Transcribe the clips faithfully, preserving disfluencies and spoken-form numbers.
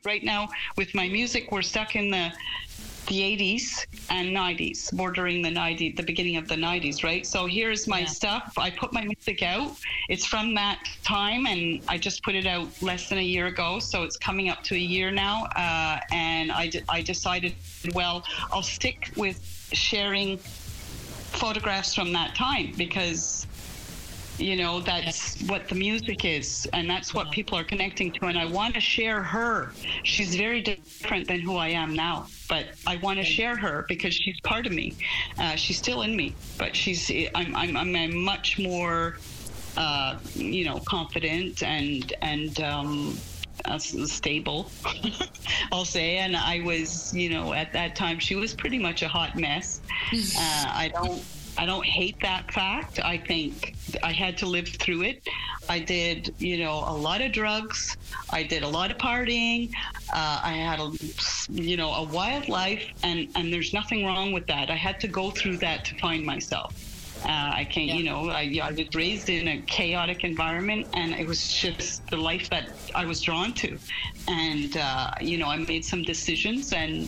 right now with my music, we're stuck in the the eighties and nineties, bordering the nineties, the beginning of the nineties, right? So here's my yeah. stuff. I put my music out. It's from that time, and I just put it out less than a year ago, so it's coming up to a year now. Uh, and I, d- I decided, well, I'll stick with sharing photographs from that time because, you know, that's yeah. what the music is, and that's what yeah. people are connecting to. And I want to share her. She's very different than who I am now, but I want to share her because she's part of me. Uh, she's still in me, but she's. I'm. I'm. I'm, I'm much more, uh, you know, confident and and um, uh, stable. I'll say. And I was, you know, at that time she was pretty much a hot mess. Uh, I don't. I don't hate that fact. I think I had to live through it. I did, you know, a lot of drugs. I did a lot of partying. Uh, I had, a, you know, a wild life, and, and there's nothing wrong with that. I had to go through that to find myself. Uh, I can't, yeah. you know, I, I was raised in a chaotic environment, and it was just the life that I was drawn to. And, uh, you know, I made some decisions, and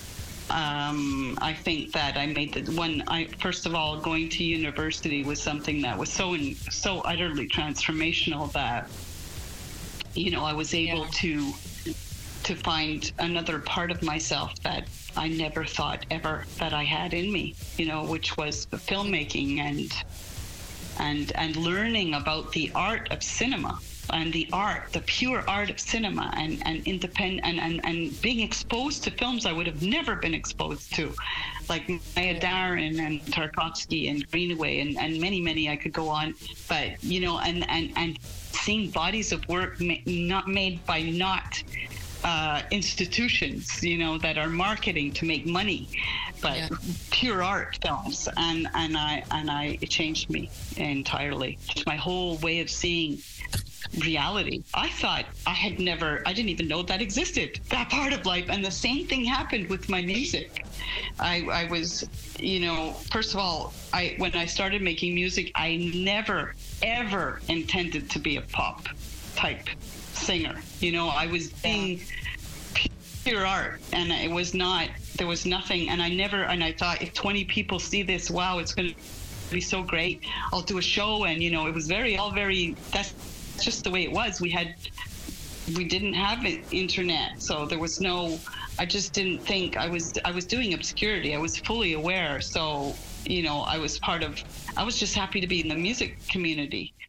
Um, I think that I made the one. I first of all, going to university was something that was so in, so utterly transformational that, you know, I was able yeah. to to find another part of myself that I never thought ever that I had in me. You know, which was the filmmaking and and and learning about the art of cinema. And the art, the pure art of cinema, and and independent, and, and, and being exposed to films I would have never been exposed to, like Maya Deren and Tarkovsky and Greenaway and, and many, many I could go on. But, you know, and, and, and seeing bodies of work ma- not made by not uh, institutions, you know, that are marketing to make money, but yeah. pure art films. And, and I, and I, it changed me entirely. Just my whole way of seeing reality. I thought I had never, I didn't even know that existed, that part of life. And the same thing happened with my music. I, I was, you know, first of all, I when I started making music, I never, ever intended to be a pop type singer. You know, I was doing pure art, and it was not, there was nothing, and I never, and I thought if twenty people see this, wow, it's going to be so great. I'll do a show. And, you know, it was very, all very, that's just the way it was. We had, we didn't have internet, so there was no, I just didn't think, I was, I was doing obscurity. I was fully aware. So, you know, I was part of, I was just happy to be in the music community.